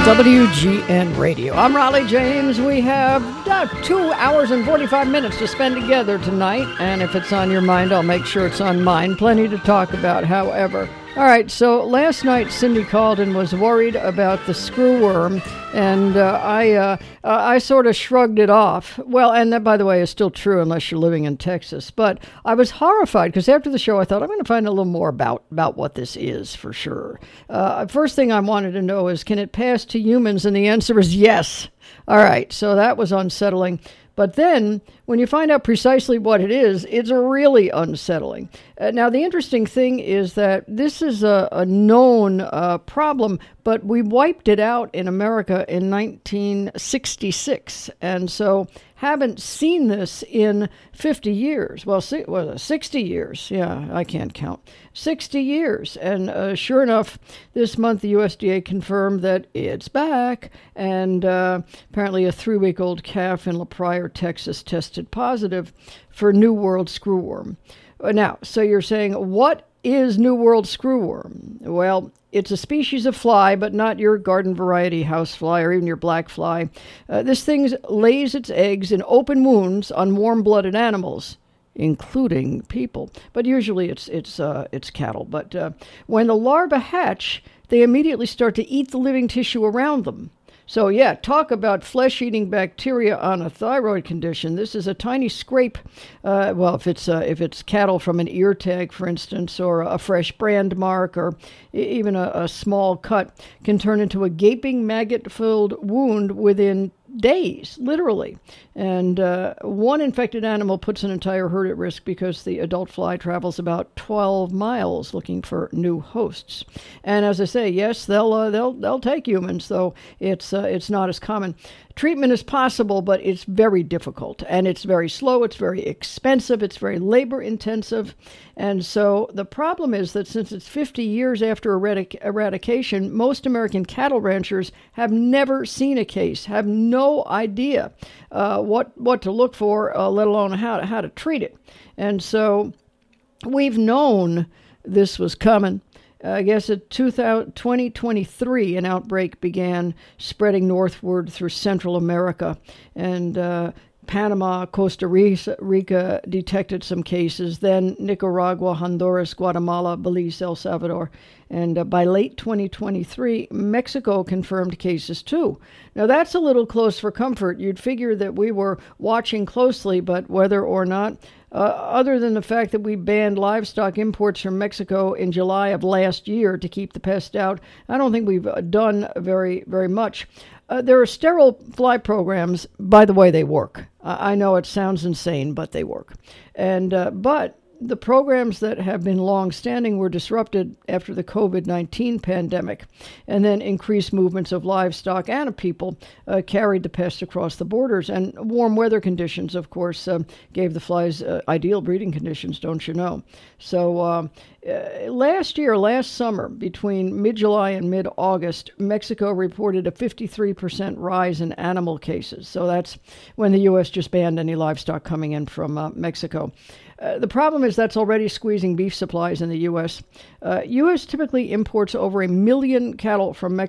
WGN Radio. I'm Raleigh James. We have 2 hours and 45 minutes to spend together tonight, and if it's on your mind, I'll make sure it's on mine. Plenty to talk about, however. All right, so last night Cindy Calden was worried about the screwworm, and I sort of shrugged it off. Well, and that, by the way, is still true unless you're living in Texas. But I was horrified because after the show I thought I'm going to find a little more about what this is for sure. First thing I wanted to know is, can it pass to humans? And the answer is yes. All right, so that was unsettling. But then, when you find out precisely what it is, it's really unsettling. Now, the interesting thing is that this is a known problem, but we wiped it out in America in 1966. And so haven't seen this in 50 years. Well, 60 years. Yeah, I can't count. 60 years. And sure enough, this month the USDA confirmed that it's back. And apparently a 3-week-old calf in La Pryor, Texas, tested positive for New World screwworm. Now, so you're saying, what is New World screwworm? Well, it's a species of fly, but not your garden variety house fly or even your black fly. This thing lays its eggs in open wounds on warm-blooded animals, including people. But usually it's cattle. But when the larvae hatch, they immediately start to eat the living tissue around them. So yeah, talk about flesh-eating bacteria on a thyroid condition. This is a tiny scrape. If it's cattle from an ear tag, for instance, or a fresh brand mark, or even a small cut, can turn into a gaping maggot-filled wound within days, literally. And one infected animal puts an entire herd at risk because the adult fly travels about 12 miles looking for new hosts. And as I say, yes, they'll take humans, though it's not as common. Treatment is possible, but it's very difficult, and it's very slow, it's very expensive, it's very labor-intensive. And so the problem is that since it's 50 years after eradication, most American cattle ranchers have never seen a case, have no idea what to look for, let alone how to treat it. And so we've known this was coming. I guess in 2023, an outbreak began spreading northward through Central America, and Panama, Costa Rica detected some cases, then Nicaragua, Honduras, Guatemala, Belize, El Salvador, and by late 2023, Mexico confirmed cases too. Now that's a little close for comfort. You'd figure that we were watching closely, but whether or not, other than the fact that we banned livestock imports from Mexico in July of last year to keep the pest out, I don't think we've done very, very much. There are sterile fly programs. By the way, they work. I know it sounds insane, but they work. And but the programs that have been long-standing were disrupted after the COVID-19 pandemic, and then increased movements of livestock and of people carried the pest across the borders. And warm weather conditions, of course, gave the flies ideal breeding conditions, don't you know? So last summer, between mid-July and mid-August, Mexico reported a 53% rise in animal cases. So that's when the U.S. just banned any livestock coming in from Mexico. The problem is that's already squeezing beef supplies in the U.S. U.S. typically imports over 1 million cattle from Mexico